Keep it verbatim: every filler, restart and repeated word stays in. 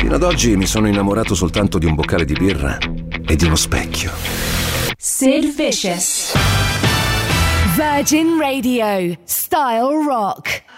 Fino ad oggi mi sono innamorato soltanto di un boccale di birra e di uno specchio. Sid Vicious. Virgin Radio. Style Rock.